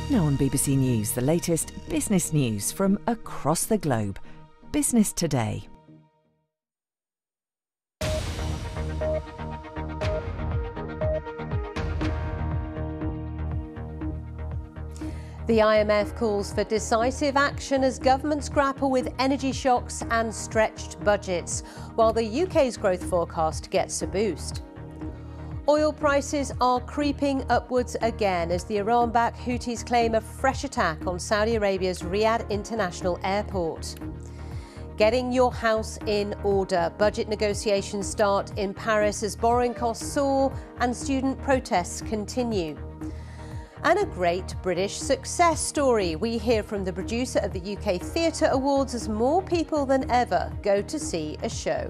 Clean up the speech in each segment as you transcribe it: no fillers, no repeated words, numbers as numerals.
Now on BBC News, the latest business news from across the globe. Business Today. The IMF calls for decisive action as governments grapple with energy shocks and stretched budgets, while the UK's growth forecast gets a boost. Oil prices are creeping upwards again as the Iran-backed Houthis claim a fresh attack on Saudi Arabia's Riyadh International Airport. Getting your house in order. Budget negotiations start in Paris as borrowing costs soar and student protests continue. And a great British success story. We hear from the producer of the UK Theatre Awards as more people than ever go to see a show.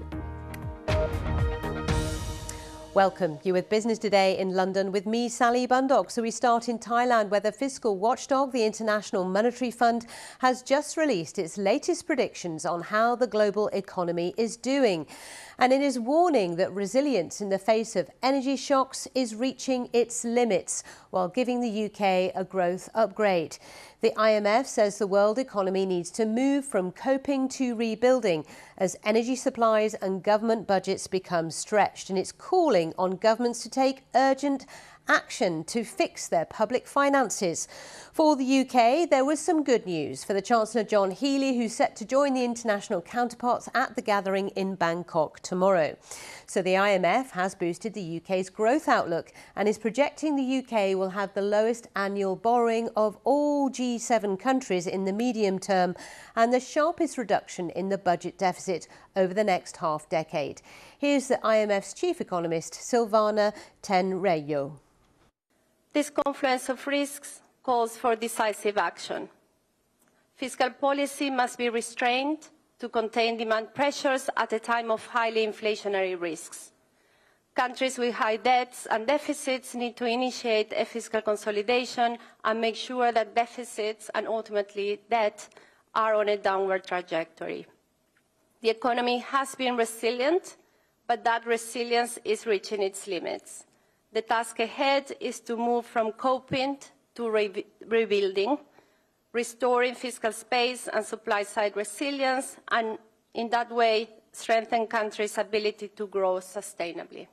Welcome. You're with Business Today in London with me, Sally Bundock. So we start in Thailand, where the fiscal watchdog, the International Monetary Fund, has just released its latest predictions on how the global economy is doing. And it is warning that resilience in the face of energy shocks is reaching its limits, while giving the UK a growth upgrade. The IMF says the world economy needs to move from coping to rebuilding as energy supplies and government budgets become stretched. And it's calling on governments to take urgent action to fix their public finances. For the UK, there was some good news for the Chancellor John Healey, who's set to join the international counterparts at the gathering in Bangkok tomorrow. So the IMF has boosted the UK's growth outlook and is projecting the UK will have the lowest annual borrowing of all G7 countries in the medium term and the sharpest reduction in the budget deficit over the next half decade. Here's the IMF's chief economist, Silvana Tenrejo. This confluence of risks calls for decisive action. Fiscal policy must be restrained to contain demand pressures at a time of highly inflationary risks. Countries with high debts and deficits need to initiate a fiscal consolidation and make sure that deficits and ultimately debt are on a downward trajectory. The economy has been resilient, but that resilience is reaching its limits. The task ahead is to move from coping to rebuilding, restoring fiscal space and supply-side resilience, and in that way, strengthen countries' ability to grow sustainably.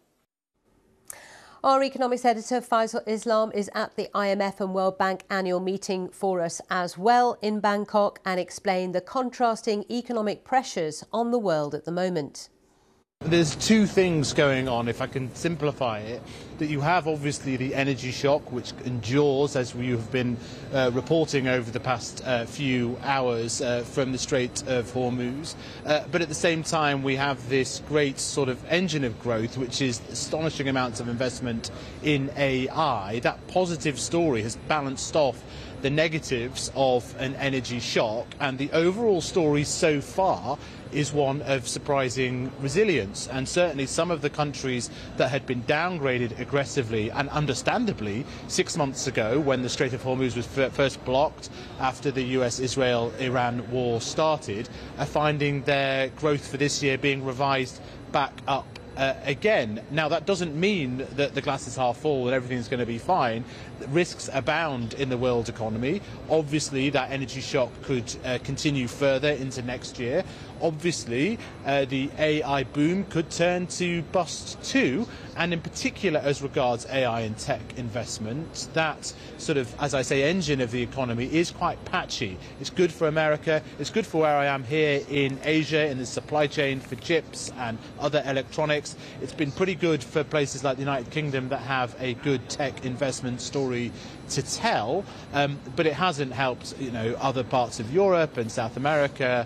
Our economics editor, Faisal Islam, is at the IMF and World Bank annual meeting for us as well in Bangkok and explained the contrasting economic pressures on the world at the moment. There's two things going on, if I can simplify it. That you have obviously the energy shock, which endures, as we have been reporting over the past few hours from the Strait of Hormuz. But at the same time, we have this great sort of engine of growth, which is astonishing amounts of investment in AI. That positive story has balanced off the negatives of an energy shock, and the overall story so far is one of surprising resilience. And certainly some of the countries that had been downgraded aggressively and understandably 6 months ago when the Strait of Hormuz was first blocked after the US-Israel-Iran war started are finding their growth for this year being revised back up again. Now, that doesn't mean that the glass is half full and everything's going to be fine. Risks abound in the world economy. Obviously, that energy shock could continue further into next year. Obviously, the AI boom could turn to bust too, and in particular as regards AI and tech investment, that sort of, as I say, engine of the economy is quite patchy. It's good for America, it's good for where I am here in Asia, in the supply chain for chips and other electronics. It's been pretty good for places like the United Kingdom that have a good tech investment story to tell, but it hasn't helped, other parts of Europe and South America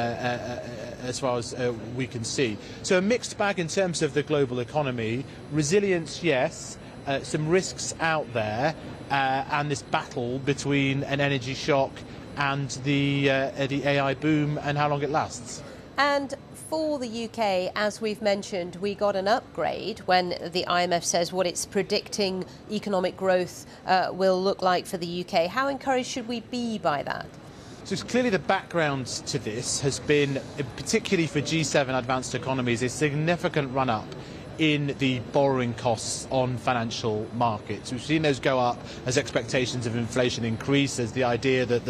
as far as we can see. So a mixed bag in terms of the global economy. Resilience, yes. Some risks out there, and this battle between an energy shock and the AI boom and how long it lasts. And for the UK, as we've mentioned, we got an upgrade when the IMF says what it's predicting economic growth will look like for the UK. How encouraged should we be by that? So clearly the background to this has been, particularly for G7 advanced economies, a significant run-up in the borrowing costs on financial markets. We've seen those go up as expectations of inflation increase, as the idea that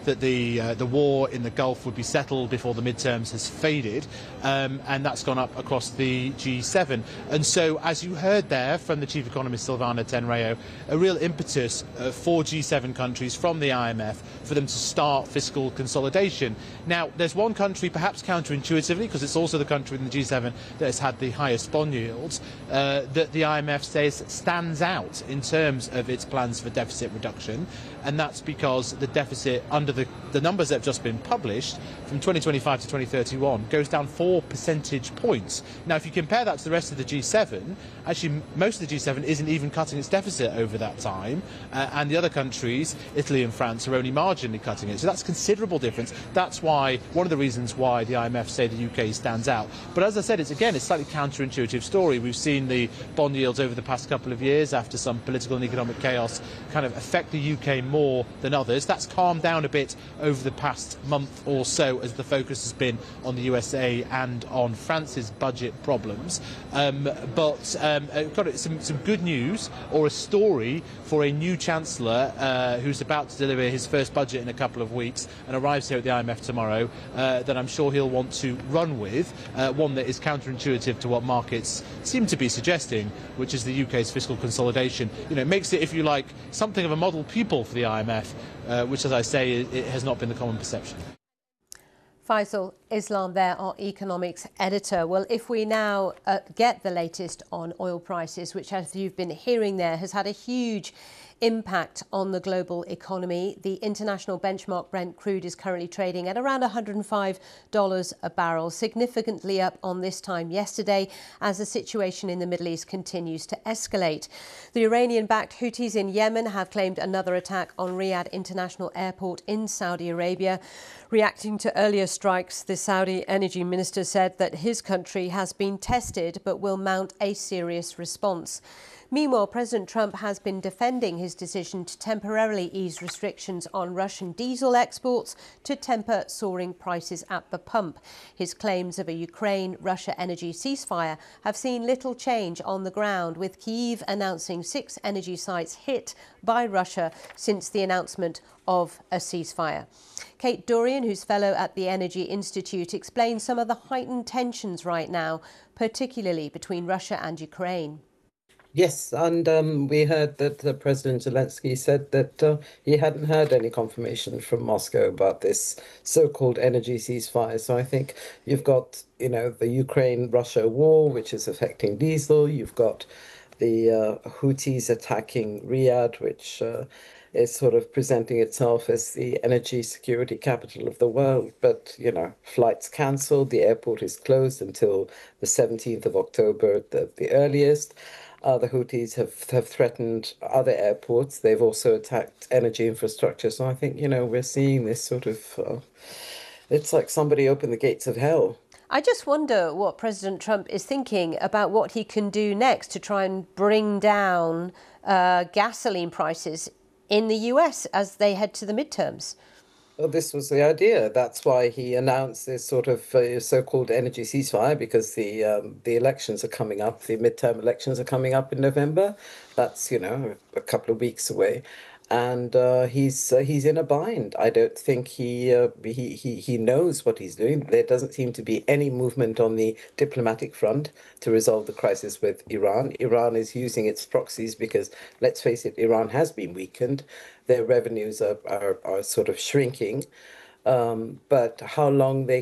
the war in the Gulf would be settled before the midterms has faded, and that's gone up across the G7. And so, as you heard there from the chief economist Silvana Tenreyro, a real impetus for G7 countries from the IMF for them to start fiscal consolidation. Now, there's one country, perhaps counterintuitively, because it's also the country in the G7 that has had the highest bond yields, that the IMF says stands out in terms of its plans for deficit reduction, and that's because the deficit under the numbers that have just been published from 2025 to 2031 goes down 4 percentage points. Now, if you compare that to the rest of the G7, actually most of the G7 isn't even cutting its deficit over that time, and the other countries, Italy and France, are only marginally cutting it. So that's a considerable difference. That's why one of the reasons why the IMF say the UK stands out. But as I said, it's a slightly counterintuitive story. We've seen the bond yields over the past couple of years, after some political and economic chaos, kind of affect the UK more than others. That's calmed down a bit over the past month or so, as the focus has been on the USA and on France's budget problems. But some good news, or a story for a new Chancellor who's about to deliver his first budget in a couple of weeks and arrives here at the IMF tomorrow, that I'm sure he'll want to run with, one that is counterintuitive to what markets seem to be suggesting, which is the UK's fiscal consolidation. It makes it, if you like, something of a model pupil for the IMF, which, as I say, it has not been the common perception. Faisal Islam there, our economics editor. Well, if we now get the latest on oil prices, which, as you've been hearing there, has had a huge impact on the global economy. The international benchmark Brent crude is currently trading at around $105 a barrel, significantly up on this time yesterday as the situation in the Middle East continues to escalate. The Iranian-backed Houthis in Yemen have claimed another attack on Riyadh International Airport in Saudi Arabia. Reacting to earlier strikes, the Saudi energy minister said that his country has been tested but will mount a serious response. Meanwhile, President Trump has been defending his decision to temporarily ease restrictions on Russian diesel exports to temper soaring prices at the pump. His claims of a Ukraine-Russia energy ceasefire have seen little change on the ground, with Kyiv announcing 6 energy sites hit by Russia since the announcement of a ceasefire. Kate Dorian, who's fellow at the Energy Institute, explains some of the heightened tensions right now, particularly between Russia and Ukraine. Yes, and we heard that President Zelensky said that he hadn't heard any confirmation from Moscow about this so-called energy ceasefire. So I think you've got, the Ukraine-Russia war, which is affecting diesel. You've got the Houthis attacking Riyadh, which is sort of presenting itself as the energy security capital of the world. But, flights cancelled. The airport is closed until the 17th of October at the earliest. The Houthis have threatened other airports. They've also attacked energy infrastructure. So I think, we're seeing this sort of, it's like somebody opened the gates of hell. I just wonder what President Trump is thinking about what he can do next to try and bring down gasoline prices in the US as they head to the midterms. Well, this was the idea. That's why he announced this sort of so-called energy ceasefire, because the elections are coming up. The midterm elections are coming up in November. That's, a couple of weeks away. And he's in a bind. I don't think he knows what he's doing. There doesn't seem to be any movement on the diplomatic front to resolve the crisis with Iran. Iran is using its proxies because, let's face it, Iran has been weakened. Their revenues are sort of shrinking. But how long they